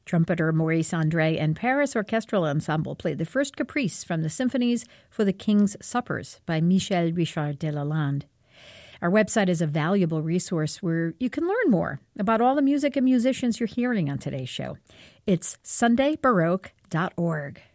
Trumpeter Maurice André and Paris Orchestral Ensemble played the first caprice from the symphonies for the King's Suppers by Michel Richard de Lalande. Our website is a valuable resource where you can learn more about all the music and musicians you're hearing on today's show. It's sundaybaroque.org.